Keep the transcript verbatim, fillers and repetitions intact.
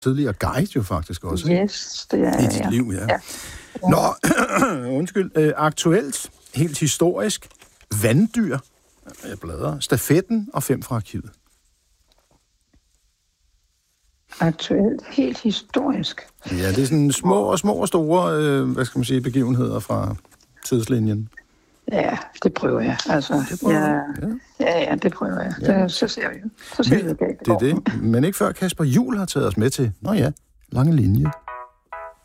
tidligere guide jo faktisk også. Yes, det er I dit ja. liv, ja. ja. Nå, undskyld. Øh, aktuelt, helt historisk, vanddyr, jeg bladrer, stafetten og fem fra arkivet. Aktuelt, helt historisk. Ja, det er sådan små og små og store, øh, hvad skal man sige, begivenheder fra tidslinjen. Ja, det prøver jeg. Altså, det prøver ja, ja. ja, ja, det prøver jeg. Ja. Det, så ser vi. Så ser vi, det, det er det. Men ikke før Kasper Juhl har taget os med til, nå ja, lange linje.